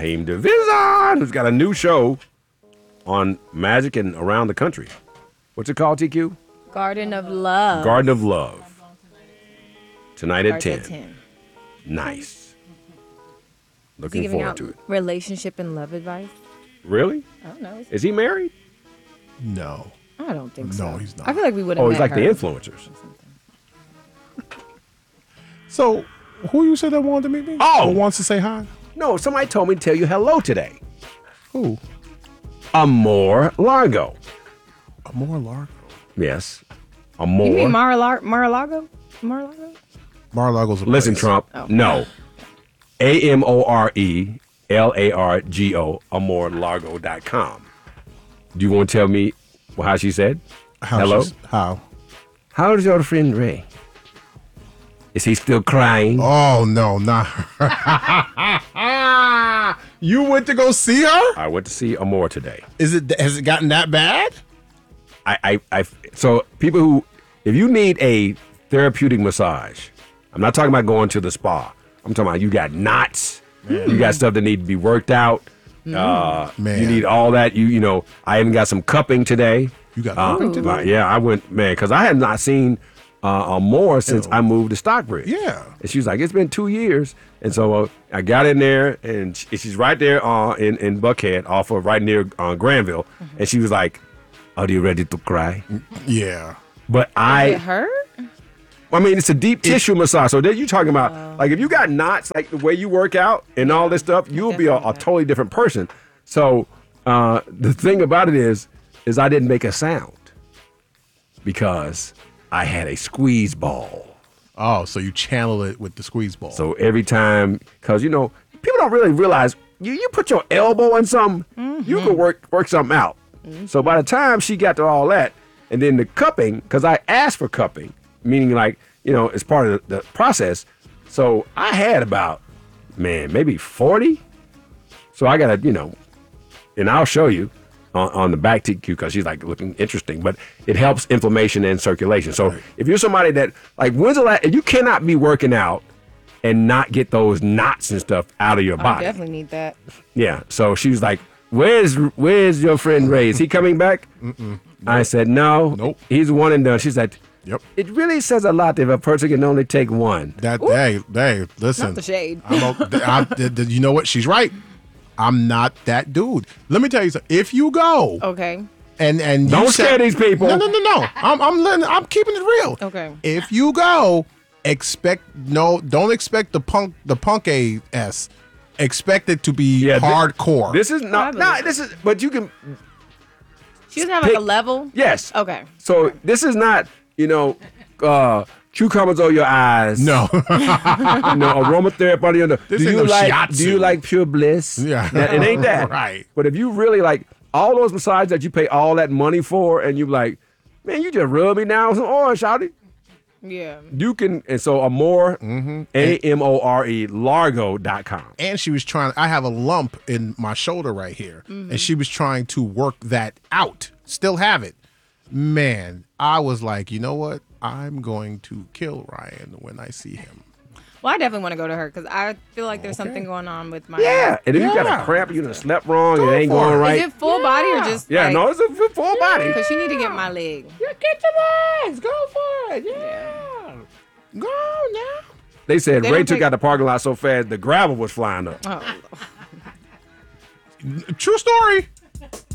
Raheem DeVizon, who's got a new show on magic and around the country. What's it called, TQ? Garden of Love. Garden of Love. Tonight at Starts 10. Nice. Is he Looking giving forward out to it. relationship and love advice? Really? I don't know. Is he married? No. I don't think so. No, he's not. I feel like we would have Oh, met he's like her. the influencers. So, who you said that wanted to meet me? Oh! Or wants to say hi? No, somebody told me to tell you hello today. Who? Amor Largo. Amor Largo. Yes. Amor. You mean Mar-a-Lago? Mar-a-Lago? Mar-a-Lago's a Listen, place. Trump. Oh. No. AMORELARGO, AmorLargo.com. Do you want to tell me how she said? Hello? How? How is your friend Ray? Is he still crying? Oh, no, not her. You went to go see her? I went to see Amor today. Has it gotten that bad? So people who, if you need a therapeutic massage, I'm not talking about going to the spa. I'm talking about you got knots, you got stuff that need to be worked out. Man. You need all that. You know, I even got some cupping today. You got cupping today? Yeah, I went, man, because I had not seen Amor since I moved to Stockbridge. Yeah. And she was like, it's been 2 years. And so I got in there, and she's right there in Buckhead, off of right near Granville. And she was like, are you ready to cry? Yeah. But It hurt? I mean, it's a deep tissue massage. So then you're talking about, like, if you got knots, like the way you work out and all this stuff, you'll be a totally different person. So the thing about it is I didn't make a sound because I had a squeeze ball. Oh, so you channel it with the squeeze ball. So every time, because, you know, people don't really realize you put your elbow in something, you can work something out. So by the time she got to all that, and then the cupping, because I asked for cupping, meaning like, you know, it's part of the process. So I had about, maybe 40. So I got to, you know, and I'll show you on the back TQ because she's like looking interesting, but it helps inflammation and circulation. So if you're somebody that, like, when's the last, you cannot be working out and not get those knots and stuff out of your I body. definitely need that. Yeah. So she was like, where's your friend Ray? Is he coming back? Mm-mm. I said, no. Nope. He's one and done. She said, yep. It really says a lot if a person can only take one. Hey, listen. Not the shade. You know what? She's right. I'm not that dude. Let me tell you something. If you go, Okay. and Don't scare these people. No. I'm keeping it real. Okay. If you go, don't expect the punk ass. Expect it to be hardcore. This is not. This is. But you can. She doesn't have like a level? Yes. Okay. So this is not, you know, cucumbers on your eyes. No. No, aromatherapy on your nose. This Do ain't you no like? shiatsu. Do you like pure bliss? Yeah. It ain't that. Right. But if you really like all those massages that you pay all that money for, and you like, man, you just rub me down with some oil, shawty. Yeah. You can, and so Amore, AMORE, Largo.com. And she was trying, I have a lump in my shoulder right here. And she was trying to work that out. Still have it. Man, I was like, you know what? I'm going to kill Ryan when I see him. Well, I definitely want to go to her because I feel like there's something going on with my. Yeah, and if you got a cramp, you done slept wrong, it ain't going right. Is it full body or just? Yeah, like, no, it's a full body. Because she need to get my leg. Yeah, get your legs. Go for it. Yeah. Go now. They said They Ray don't took take- out the parking lot so fast the gravel was flying up. Oh. True story.